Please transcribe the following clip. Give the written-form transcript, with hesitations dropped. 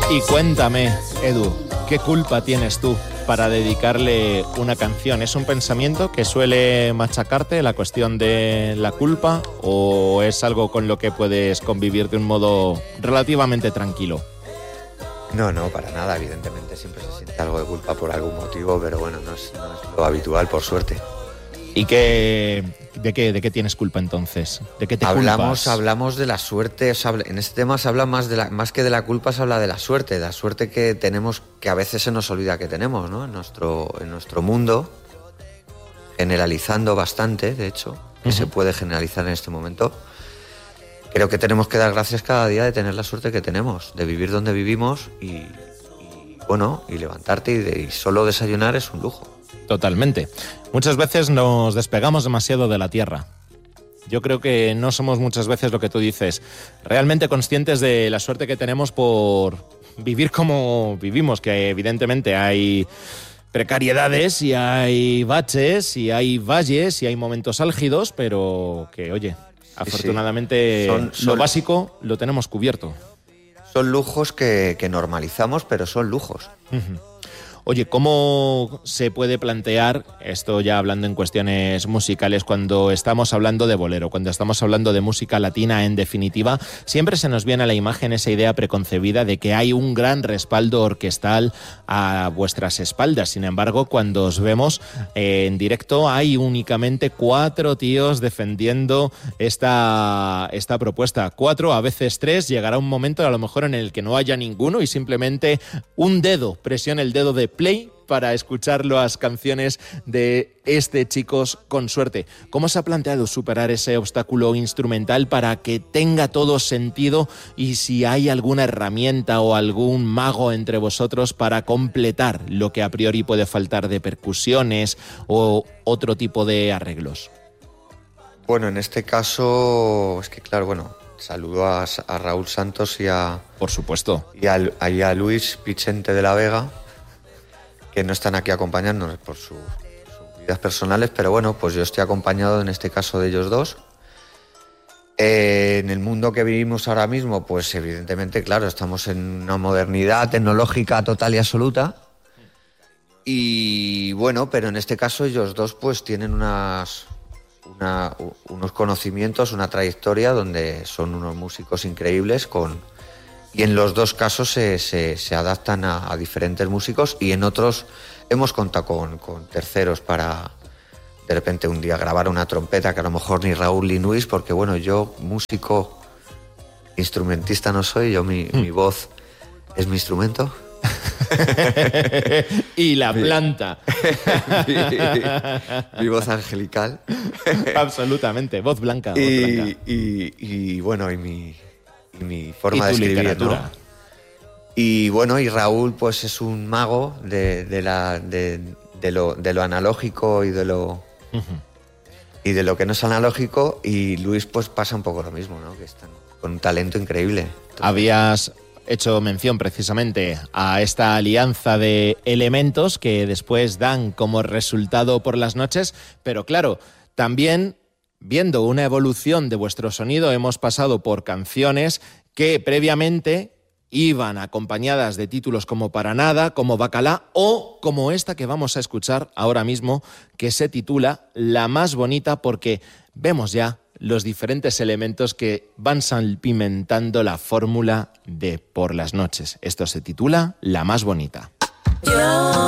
Y cuéntame, Edu, ¿qué culpa tienes tú para dedicarle una canción? ¿Es un pensamiento que suele machacarte, la cuestión de la culpa, o es algo con lo que puedes convivir de un modo relativamente tranquilo? No, para nada, evidentemente siempre se siente algo de culpa por algún motivo, pero bueno, no es lo habitual, por suerte. ¿Y de qué tienes culpa entonces? ¿De qué te culpas? Hablamos de la suerte, en este tema se habla más que de la culpa, se habla de la suerte que tenemos, que a veces se nos olvida que tenemos, ¿no? En nuestro mundo, generalizando bastante, de hecho, que se puede generalizar en este momento. Creo que tenemos que dar gracias cada día de tener la suerte que tenemos, de vivir donde vivimos y levantarte y solo desayunar es un lujo. Totalmente. Muchas veces nos despegamos demasiado de la tierra. Yo creo que no somos muchas veces, lo que tú dices, realmente conscientes de la suerte que tenemos por vivir como vivimos, que evidentemente hay precariedades y hay baches y hay valles y hay momentos álgidos, pero que, oye, afortunadamente lo básico lo tenemos cubierto. Son lujos que normalizamos, pero son lujos. Uh-huh. Oye, ¿cómo se puede plantear, esto ya hablando en cuestiones musicales, cuando estamos hablando de bolero, cuando estamos hablando de música latina en definitiva, siempre se nos viene a la imagen esa idea preconcebida de que hay un gran respaldo orquestal a vuestras espaldas? Sin embargo, cuando os vemos en directo hay únicamente 4 tíos defendiendo esta propuesta. 4, a veces 3, llegará un momento a lo mejor en el que no haya ninguno y simplemente un dedo presione el dedo de play para escuchar las canciones de Chicos con Suerte. ¿Cómo se ha planteado superar ese obstáculo instrumental para que tenga todo sentido, y si hay alguna herramienta o algún mago entre vosotros para completar lo que a priori puede faltar de percusiones o otro tipo de arreglos? Bueno, en este caso es que claro, saludo a Raúl Santos y a... Por supuesto. Y a Luis Pichente de la Vega, que no están aquí acompañándonos por sus vidas personales, pero bueno, pues yo estoy acompañado en este caso de ellos dos. En el mundo que vivimos ahora mismo, pues evidentemente, claro, estamos en una modernidad tecnológica total y absoluta. Y bueno, pero en este caso ellos dos pues tienen unos conocimientos, una trayectoria donde son unos músicos increíbles y en los dos casos se adaptan a diferentes músicos, y en otros hemos contado con terceros para de repente un día grabar una trompeta que a lo mejor ni Raúl ni Luis, porque bueno, yo músico, instrumentista no soy, mi voz es mi instrumento. Y la planta. mi voz angelical. Absolutamente, voz blanca. Y bueno, y mi forma de escribir, literatura, ¿no? Y bueno, y Raúl pues es un mago de lo analógico y de lo y de lo que no es analógico, y Luis pues pasa un poco lo mismo, ¿no? Que están con un talento increíble. Entonces, habías hecho mención precisamente a esta alianza de elementos que después dan como resultado por las noches, pero claro, también viendo una evolución de vuestro sonido, hemos pasado por canciones que previamente iban acompañadas de títulos como Para Nada, como Bacalá, o como esta que vamos a escuchar ahora mismo, que se titula La Más Bonita, porque vemos ya los diferentes elementos que van salpimentando la fórmula de Por las Noches. Esto se titula La Más Bonita. Yo